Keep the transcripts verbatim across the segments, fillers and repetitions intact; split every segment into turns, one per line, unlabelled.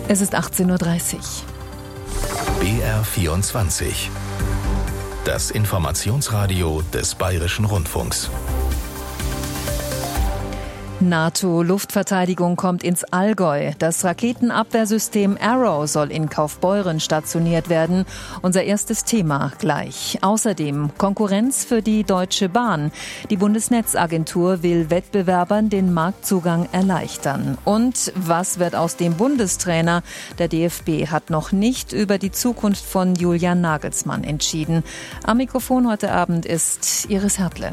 Es ist achtzehn Uhr dreißig.
B R vierundzwanzig. Das Informationsradio des Bayerischen Rundfunks.
NATO-Luftverteidigung kommt ins Allgäu. Das Raketenabwehrsystem Arrow soll in Kaufbeuren stationiert werden. Unser erstes Thema gleich. Außerdem Konkurrenz für die Deutsche Bahn. Die Bundesnetzagentur will Wettbewerbern den Marktzugang erleichtern. Und was wird aus dem Bundestrainer? Der D F B hat noch nicht über die Zukunft von Julian Nagelsmann entschieden. Am Mikrofon heute Abend ist Iris Hertle.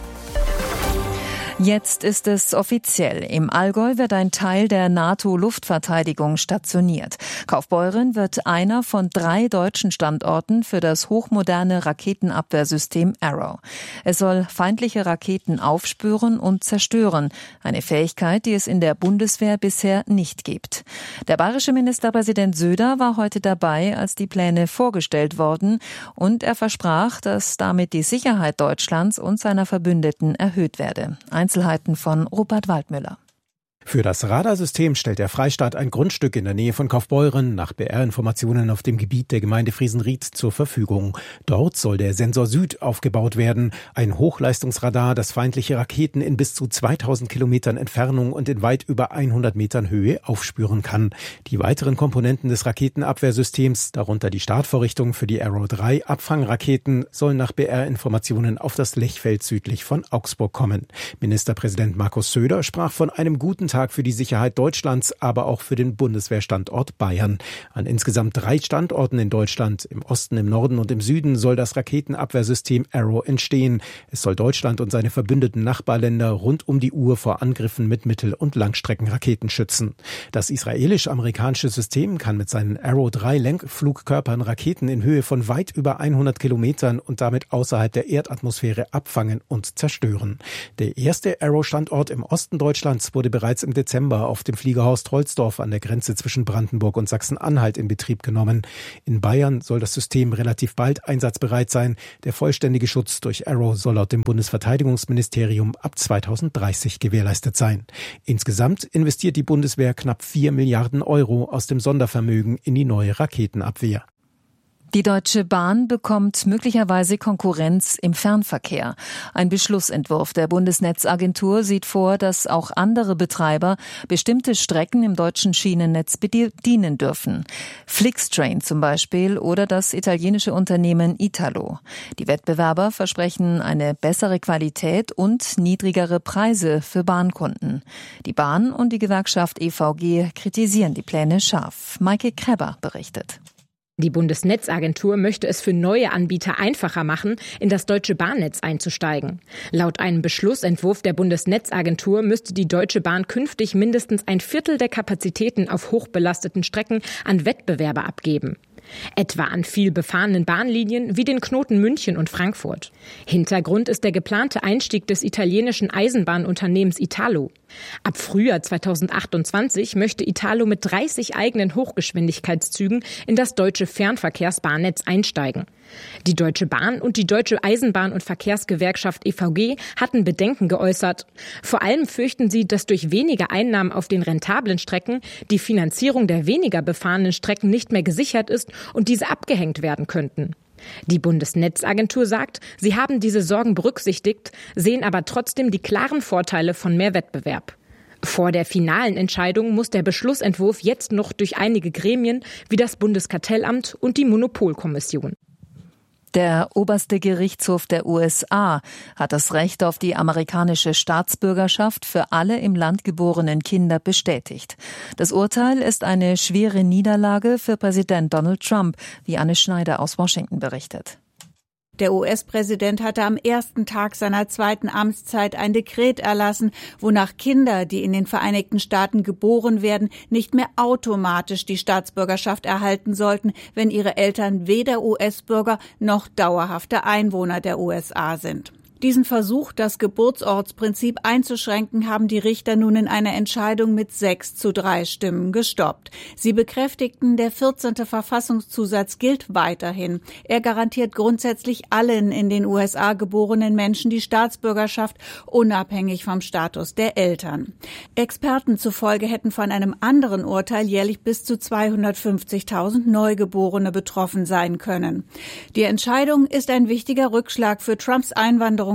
Jetzt ist es offiziell. Im Allgäu wird ein Teil der NATO-Luftverteidigung stationiert. Kaufbeuren wird einer von drei deutschen Standorten für das hochmoderne Raketenabwehrsystem Arrow. Es soll feindliche Raketen aufspüren und zerstören. Eine Fähigkeit, die es in der Bundeswehr bisher nicht gibt. Der bayerische Ministerpräsident Söder war heute dabei, als die Pläne vorgestellt wurden. Und er versprach, dass damit die Sicherheit Deutschlands und seiner Verbündeten erhöht werde. Einzelheiten von Rupert Waldmüller.
Für das Radarsystem stellt der Freistaat ein Grundstück in der Nähe von Kaufbeuren nach B R-Informationen auf dem Gebiet der Gemeinde Friesenried zur Verfügung. Dort soll der Sensor Süd aufgebaut werden, ein Hochleistungsradar, das feindliche Raketen in bis zu zweitausend Kilometern Entfernung und in weit über hundert Metern Höhe aufspüren kann. Die weiteren Komponenten des Raketenabwehrsystems, darunter die Startvorrichtung für die Arrow drei Abfangraketen, sollen nach B R-Informationen auf das Lechfeld südlich von Augsburg kommen. Ministerpräsident Markus Söder sprach von einem guten Tag für die Sicherheit Deutschlands, aber auch für den Bundeswehrstandort Bayern. An insgesamt drei Standorten in Deutschland, im Osten, im Norden und im Süden, soll das Raketenabwehrsystem Arrow entstehen. Es soll Deutschland und seine verbündeten Nachbarländer rund um die Uhr vor Angriffen mit Mittel- und Langstreckenraketen schützen. Das israelisch-amerikanische System kann mit seinen Arrow drei Lenkflugkörpern Raketen in Höhe von weit über hundert Kilometern und damit außerhalb der Erdatmosphäre abfangen und zerstören. Der erste Arrow-Standort im Osten Deutschlands wurde bereits im Dezember auf dem Fliegerhorst Holzdorf an der Grenze zwischen Brandenburg und Sachsen-Anhalt in Betrieb genommen. In Bayern soll das System relativ bald einsatzbereit sein. Der vollständige Schutz durch Arrow soll laut dem Bundesverteidigungsministerium ab zweitausenddreißig gewährleistet sein. Insgesamt investiert die Bundeswehr knapp vier Milliarden Euro aus dem Sondervermögen in die neue Raketenabwehr.
Die Deutsche Bahn bekommt möglicherweise Konkurrenz im Fernverkehr. Ein Beschlussentwurf der Bundesnetzagentur sieht vor, dass auch andere Betreiber bestimmte Strecken im deutschen Schienennetz bedienen dürfen. Flixtrain zum Beispiel oder das italienische Unternehmen Italo. Die Wettbewerber versprechen eine bessere Qualität und niedrigere Preise für Bahnkunden. Die Bahn und die Gewerkschaft E V G kritisieren die Pläne scharf. Maike Kreber berichtet.
Die Bundesnetzagentur möchte es für neue Anbieter einfacher machen, in das deutsche Bahnnetz einzusteigen. Laut einem Beschlussentwurf der Bundesnetzagentur müsste die Deutsche Bahn künftig mindestens ein Viertel der Kapazitäten auf hochbelasteten Strecken an Wettbewerber abgeben. Etwa an viel befahrenen Bahnlinien wie den Knoten München und Frankfurt. Hintergrund ist der geplante Einstieg des italienischen Eisenbahnunternehmens Italo. Ab Frühjahr zweitausendachtundzwanzig möchte Italo mit dreißig eigenen Hochgeschwindigkeitszügen in das deutsche Fernverkehrsbahnnetz einsteigen. Die Deutsche Bahn und die Deutsche Eisenbahn- und Verkehrsgewerkschaft E V G hatten Bedenken geäußert. Vor allem fürchten sie, dass durch weniger Einnahmen auf den rentablen Strecken die Finanzierung der weniger befahrenen Strecken nicht mehr gesichert ist und diese abgehängt werden könnten. Die Bundesnetzagentur sagt, sie haben diese Sorgen berücksichtigt, sehen aber trotzdem die klaren Vorteile von mehr Wettbewerb. Vor der finalen Entscheidung muss der Beschlussentwurf jetzt noch durch einige Gremien wie das Bundeskartellamt und die Monopolkommission.
Der oberste Gerichtshof der U S A hat das Recht auf die amerikanische Staatsbürgerschaft für alle im Land geborenen Kinder bestätigt. Das Urteil ist eine schwere Niederlage für Präsident Donald Trump, wie Anne Schneider aus Washington berichtet.
Der U S-Präsident hatte am ersten Tag seiner zweiten Amtszeit ein Dekret erlassen, wonach Kinder, die in den Vereinigten Staaten geboren werden, nicht mehr automatisch die Staatsbürgerschaft erhalten sollten, wenn ihre Eltern weder U S-Bürger noch dauerhafte Einwohner der U S A sind. Diesen Versuch, das Geburtsortsprinzip einzuschränken, haben die Richter nun in einer Entscheidung mit sechs zu drei Stimmen gestoppt. Sie bekräftigten, der vierzehnte Verfassungszusatz gilt weiterhin. Er garantiert grundsätzlich allen in den U S A geborenen Menschen die Staatsbürgerschaft, unabhängig vom Status der Eltern. Experten zufolge hätten von einem anderen Urteil jährlich bis zu zweihundertfünfzigtausend Neugeborene betroffen sein können. Die Entscheidung ist ein wichtiger Rückschlag für Trumps Einwanderungspolitik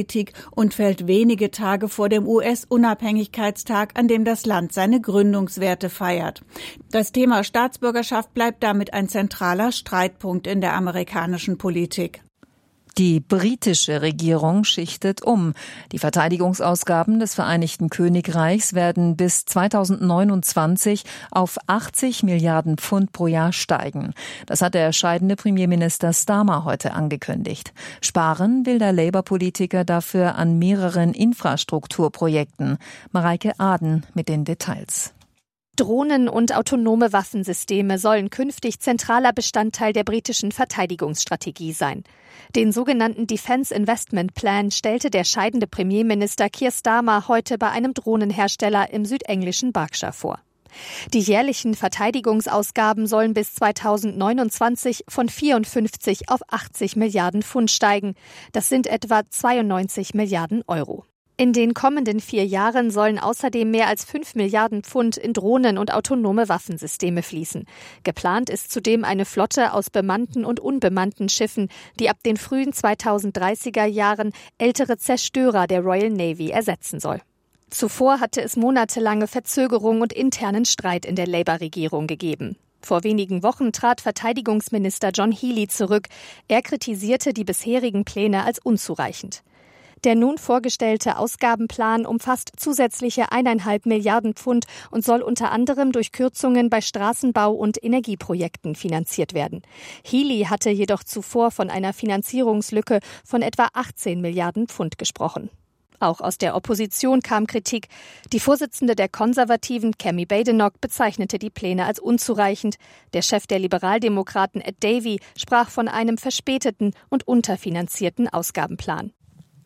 und fällt wenige Tage vor dem U S-Unabhängigkeitstag, an dem das Land seine Gründungswerte feiert. Das Thema Staatsbürgerschaft bleibt damit ein zentraler Streitpunkt in der amerikanischen Politik.
Die britische Regierung schichtet um. Die Verteidigungsausgaben des Vereinigten Königreichs werden bis zweitausendneunundzwanzig auf achtzig Milliarden Pfund pro Jahr steigen. Das hat der scheidende Premierminister Starmer heute angekündigt. Sparen will der Labour-Politiker dafür an mehreren Infrastrukturprojekten. Mareike Aden mit den Details.
Drohnen und autonome Waffensysteme sollen künftig zentraler Bestandteil der britischen Verteidigungsstrategie sein. Den sogenannten Defence Investment Plan stellte der scheidende Premierminister Keir Starmer heute bei einem Drohnenhersteller im südenglischen Berkshire vor. Die jährlichen Verteidigungsausgaben sollen bis zweitausendneunundzwanzig von vierundfünfzig auf achtzig Milliarden Pfund steigen. Das sind etwa zweiundneunzig Milliarden Euro. In den kommenden vier Jahren sollen außerdem mehr als fünf Milliarden Pfund in Drohnen und autonome Waffensysteme fließen. Geplant ist zudem eine Flotte aus bemannten und unbemannten Schiffen, die ab den frühen zweitausenddreißiger Jahren ältere Zerstörer der Royal Navy ersetzen soll. Zuvor hatte es monatelange Verzögerung und internen Streit in der Labour-Regierung gegeben. Vor wenigen Wochen trat Verteidigungsminister John Healey zurück. Er kritisierte die bisherigen Pläne als unzureichend. Der nun vorgestellte Ausgabenplan umfasst zusätzliche eineinhalb Milliarden Pfund und soll unter anderem durch Kürzungen bei Straßenbau und Energieprojekten finanziert werden. Healey hatte jedoch zuvor von einer Finanzierungslücke von etwa achtzehn Milliarden Pfund gesprochen. Auch aus der Opposition kam Kritik. Die Vorsitzende der Konservativen, Kemi Badenoch, bezeichnete die Pläne als unzureichend. Der Chef der Liberaldemokraten, Ed Davey, sprach von einem verspäteten und unterfinanzierten Ausgabenplan.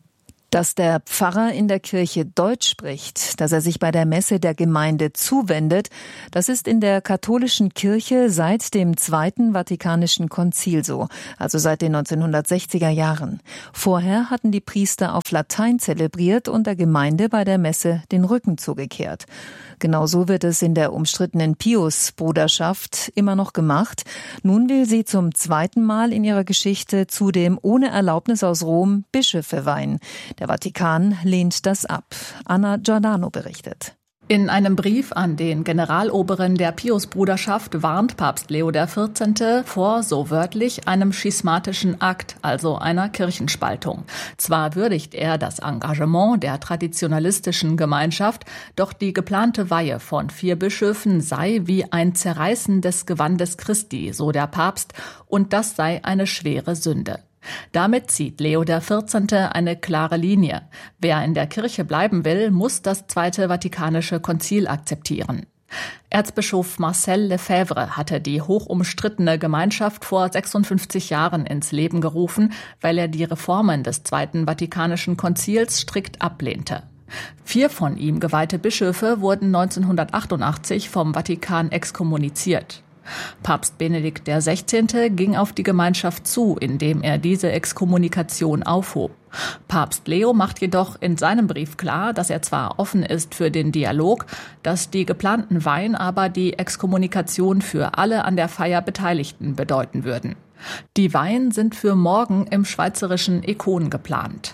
Dass der Pfarrer in der Kirche Deutsch spricht, dass er sich bei der Messe der Gemeinde zuwendet, das ist in der katholischen Kirche seit dem Zweiten Vatikanischen Konzil so, also seit den neunzehnhundertsechziger Jahren. Vorher hatten die Priester auf Latein zelebriert und der Gemeinde bei der Messe den Rücken zugekehrt. Genauso wird es in der umstrittenen Pius-Bruderschaft immer noch gemacht. Nun will sie zum zweiten Mal in ihrer Geschichte zudem ohne Erlaubnis aus Rom Bischöfe weihen. Der Vatikan lehnt das ab. Anna Giordano berichtet.
In einem Brief an den Generaloberen der Pius-Bruderschaft warnt Papst Leo der vierzehnte vor, so wörtlich, einem schismatischen Akt, also einer Kirchenspaltung. Zwar würdigt er das Engagement der traditionalistischen Gemeinschaft, doch die geplante Weihe von vier Bischöfen sei wie ein Zerreißen des Gewandes Christi, so der Papst, und das sei eine schwere Sünde. Damit zieht Leo der vierzehnte eine klare Linie. Wer in der Kirche bleiben will, muss das Zweite Vatikanische Konzil akzeptieren. Erzbischof Marcel Lefebvre hatte die hochumstrittene Gemeinschaft vor sechsundfünfzig Jahren ins Leben gerufen, weil er die Reformen des Zweiten Vatikanischen Konzils strikt ablehnte. Vier von ihm geweihte Bischöfe wurden neunzehnhundertachtundachtzig vom Vatikan exkommuniziert. Papst Benedikt der sechzehnte ging auf die Gemeinschaft zu, indem er diese Exkommunikation aufhob. Papst Leo macht jedoch in seinem Brief klar, dass er zwar offen ist für den Dialog, dass die geplanten Weihen aber die Exkommunikation für alle an der Feier Beteiligten bedeuten würden. Die Weihen sind für morgen im schweizerischen Ekon geplant.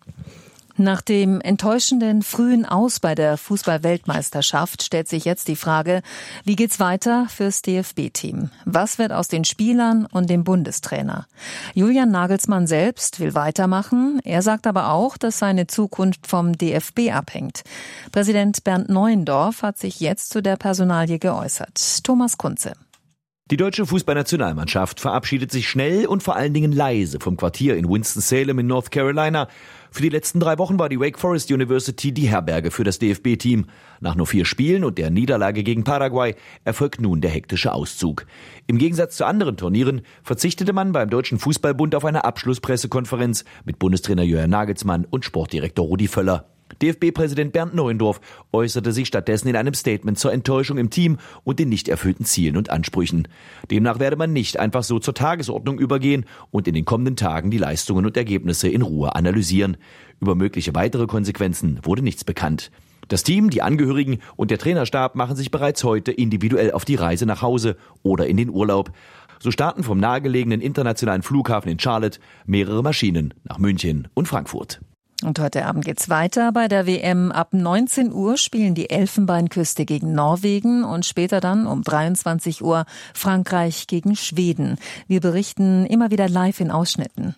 Nach dem enttäuschenden frühen Aus bei der Fußball-Weltmeisterschaft stellt sich jetzt die Frage, wie geht's weiter fürs D F B-Team? Was wird aus den Spielern und dem Bundestrainer? Julian Nagelsmann selbst will weitermachen. Er sagt aber auch, dass seine Zukunft vom D F B abhängt. Präsident Bernd Neuendorf hat sich jetzt zu der Personalie geäußert. Thomas Kunze.
Die deutsche Fußballnationalmannschaft verabschiedet sich schnell und vor allen Dingen leise vom Quartier in Winston-Salem in North Carolina. Für die letzten drei Wochen war die Wake Forest University die Herberge für das D F B-Team. Nach nur vier Spielen und der Niederlage gegen Paraguay erfolgt nun der hektische Auszug. Im Gegensatz zu anderen Turnieren verzichtete man beim Deutschen Fußballbund auf eine Abschlusspressekonferenz mit Bundestrainer Julian Nagelsmann und Sportdirektor Rudi Völler. D F B-Präsident Bernd Neuendorf äußerte sich stattdessen in einem Statement zur Enttäuschung im Team und den nicht erfüllten Zielen und Ansprüchen. Demnach werde man nicht einfach so zur Tagesordnung übergehen und in den kommenden Tagen die Leistungen und Ergebnisse in Ruhe analysieren. Über mögliche weitere Konsequenzen wurde nichts bekannt. Das Team, die Angehörigen und der Trainerstab machen sich bereits heute individuell auf die Reise nach Hause oder in den Urlaub. So starten vom nahegelegenen internationalen Flughafen in Charlotte mehrere Maschinen nach München und Frankfurt.
Und heute Abend geht's weiter. Bei der W M ab neunzehn Uhr spielen die Elfenbeinküste gegen Norwegen und später dann um dreiundzwanzig Uhr Frankreich gegen Schweden. Wir berichten immer wieder live in Ausschnitten.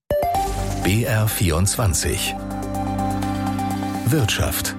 B R vierundzwanzig Wirtschaft.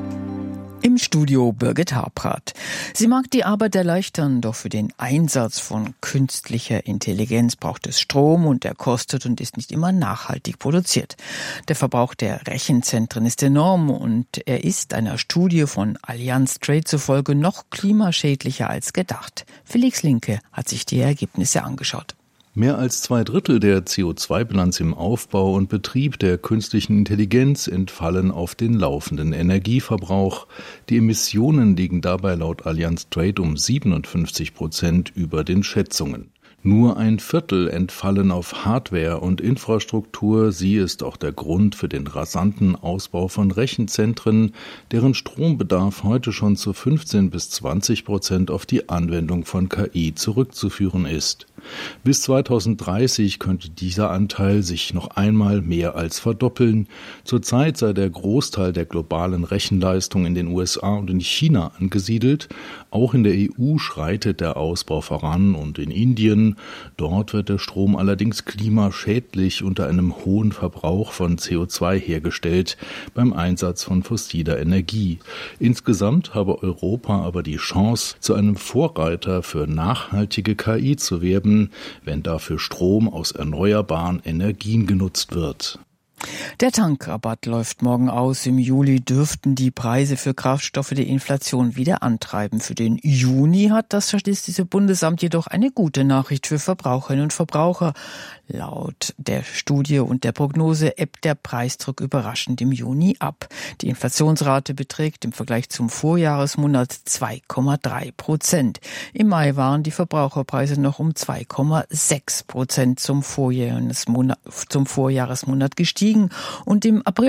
Im Studio Birgit Harprat. Sie mag die Arbeit erleichtern, doch für den Einsatz von künstlicher Intelligenz braucht es Strom und der kostet und ist nicht immer nachhaltig produziert. Der Verbrauch der Rechenzentren ist enorm und er ist einer Studie von Allianz Trade zufolge noch klimaschädlicher als gedacht. Felix Linke hat sich die Ergebnisse angeschaut.
Mehr als zwei Drittel der C O zwei Bilanz im Aufbau und Betrieb der künstlichen Intelligenz entfallen auf den laufenden Energieverbrauch. Die Emissionen liegen dabei laut Allianz Trade um siebenundfünfzig Prozent über den Schätzungen. Nur ein Viertel entfallen auf Hardware und Infrastruktur. Sie ist auch der Grund für den rasanten Ausbau von Rechenzentren, deren Strombedarf heute schon zu fünfzehn bis zwanzig Prozent auf die Anwendung von K I zurückzuführen ist. Bis zweitausenddreißig könnte dieser Anteil sich noch einmal mehr als verdoppeln. Zurzeit sei der Großteil der globalen Rechenleistung in den U S A und in China angesiedelt. Auch in der E U schreitet der Ausbau voran und in Indien. Dort wird der Strom allerdings klimaschädlich unter einem hohen Verbrauch von C O zwei hergestellt beim Einsatz von fossiler Energie. Insgesamt habe Europa aber die Chance, zu einem Vorreiter für nachhaltige K I zu werden, wenn dafür Strom aus erneuerbaren Energien genutzt wird.
Der Tankrabatt läuft morgen aus. Im Juli dürften die Preise für Kraftstoffe die Inflation wieder antreiben. Für den Juni hat das Statistische Bundesamt jedoch eine gute Nachricht für Verbraucherinnen und Verbraucher. Laut der Studie und der Prognose ebbt der Preisdruck überraschend im Juni ab. Die Inflationsrate beträgt im Vergleich zum Vorjahresmonat zwei Komma drei Prozent. Im Mai waren die Verbraucherpreise noch um zwei Komma sechs Prozent zum Vorjahresmonat, zum Vorjahresmonat gestiegen und im April